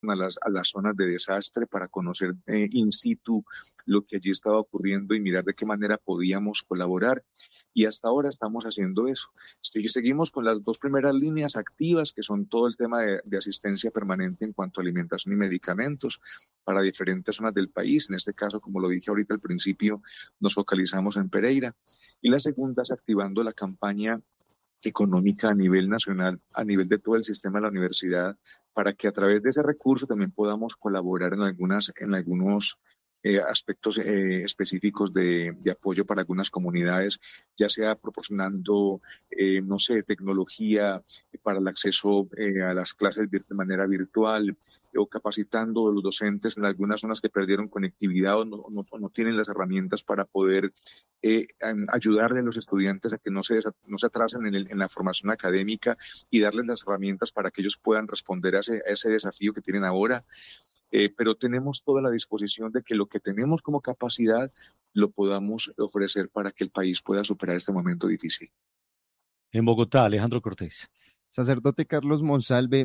a las zonas de desastre para conocer in situ lo que allí estaba ocurriendo y mirar de qué manera podíamos colaborar. Y hasta ahora estamos haciendo eso. Seguimos con las dos primeras líneas activas, que son todo el tema de asistencia permanente en cuanto a alimentación y medicamentos para diferentes zonas del país. En este caso, como lo dije ahorita al principio, nos focalizamos en Pereira. Y la segunda es activando la campaña económica a nivel nacional, a nivel de todo el sistema de la universidad, para que a través de ese recurso también podamos colaborar en algunos aspectos específicos de apoyo para algunas comunidades, ya sea proporcionando, no sé, tecnología para el acceso a las clases de manera virtual o capacitando a los docentes en algunas zonas que perdieron conectividad o no tienen las herramientas para poder ayudarle a los estudiantes a que no se atrasen en la formación académica y darles las herramientas para que ellos puedan responder a ese desafío que tienen ahora. Pero tenemos toda la disposición de que lo que tenemos como capacidad lo podamos ofrecer para que el país pueda superar este momento difícil. En Bogotá, Alejandro Cortés. Sacerdote Carlos Monsalve,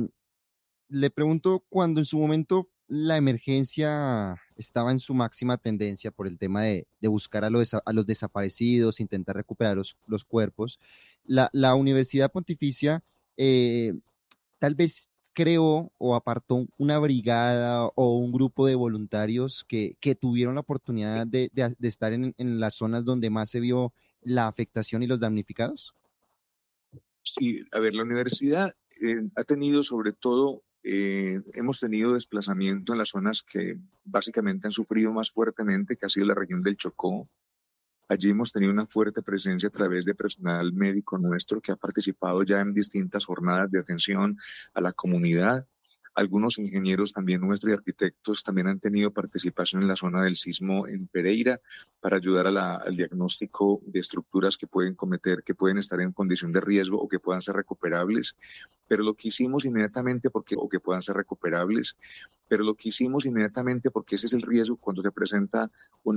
le pregunto, cuando en su momento la emergencia estaba en su máxima tendencia por el tema de buscar a los desaparecidos, intentar recuperar los cuerpos, la Universidad Pontificia tal vez creó o apartó una brigada o un grupo de voluntarios que tuvieron la oportunidad de estar en las zonas donde más se vio la afectación y los damnificados. Sí, a ver, la universidad ha tenido sobre todo, hemos tenido desplazamiento en las zonas que básicamente han sufrido más fuertemente, que ha sido la región del Chocó. Allí hemos tenido una fuerte presencia a través de personal médico nuestro que ha participado ya en distintas jornadas de atención a la comunidad. Algunos ingenieros también nuestros y arquitectos también han tenido participación en la zona del sismo en Pereira para ayudar al diagnóstico de estructuras que pueden estar en condición de riesgo o que puedan ser recuperables. Pero lo que hicimos inmediatamente o que puedan ser recuperables, pero lo que hicimos inmediatamente porque ese es el riesgo cuando se presenta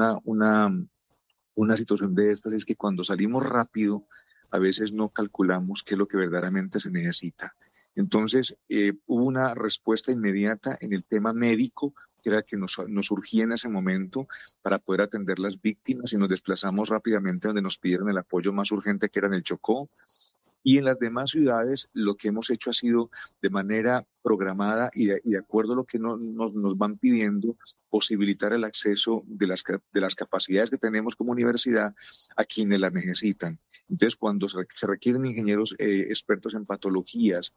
una situación de estas, es que cuando salimos rápido, a veces no calculamos qué es lo que verdaderamente se necesita. Entonces, hubo una respuesta inmediata en el tema médico, que era que nos surgía en ese momento para poder atender las víctimas y nos desplazamos rápidamente donde nos pidieron el apoyo más urgente, que era en el Chocó. Y en las demás ciudades lo que hemos hecho ha sido de manera programada y de acuerdo a lo que nos van pidiendo, posibilitar el acceso de las capacidades que tenemos como universidad a quienes las necesitan. Entonces, cuando se requieren ingenieros expertos en patologías,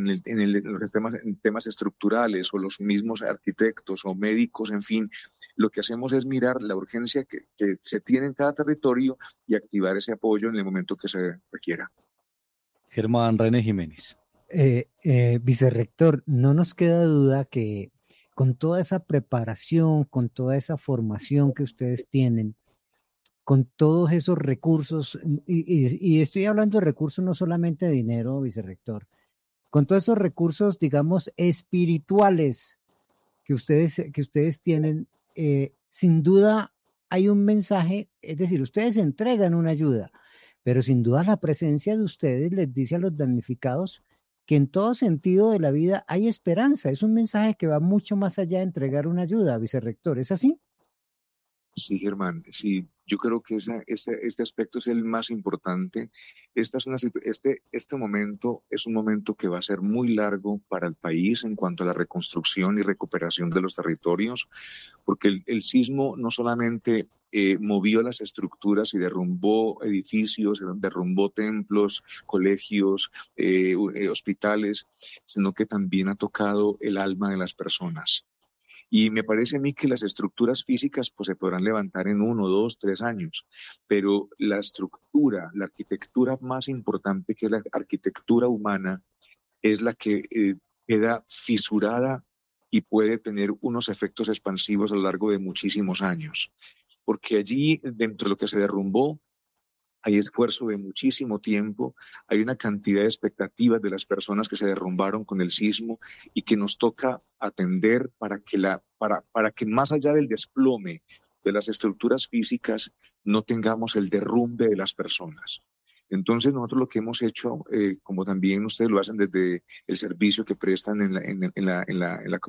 en temas estructurales, o los mismos arquitectos o médicos, en fin, lo que hacemos es mirar la urgencia que se tiene en cada territorio y activar ese apoyo en el momento que se requiera. Germán René Jiménez. Vicerrector, no nos queda duda que con toda esa preparación, con toda esa formación que ustedes tienen, con todos esos recursos, y estoy hablando de recursos no solamente de dinero, vicerrector, con todos esos recursos, digamos, espirituales que ustedes tienen, sin duda hay un mensaje, es decir, ustedes entregan una ayuda, pero sin duda la presencia de ustedes les dice a los damnificados que en todo sentido de la vida hay esperanza. Es un mensaje que va mucho más allá de entregar una ayuda, vicerrector. ¿Es así? Sí, Germán, sí, yo creo que este aspecto es el más importante. Este momento es un momento que va a ser muy largo para el país en cuanto a la reconstrucción y recuperación de los territorios, porque el sismo no solamente movió las estructuras y derrumbó edificios, derrumbó templos, colegios, hospitales, sino que también ha tocado el alma de las personas. Y me parece a mí que las estructuras físicas pues se podrán levantar en 1, 2, 3 años, pero la estructura, la arquitectura más importante, que es la arquitectura humana, es la que queda fisurada y puede tener unos efectos expansivos a lo largo de muchísimos años. Porque allí, dentro de lo que se derrumbó, hay esfuerzo de muchísimo tiempo, hay una cantidad de expectativas de las personas que se derrumbaron con el sismo y que nos toca atender para que más allá del desplome de las estructuras físicas no tengamos el derrumbe de las personas. Entonces, nosotros lo que hemos hecho, como también ustedes lo hacen desde el servicio que prestan en la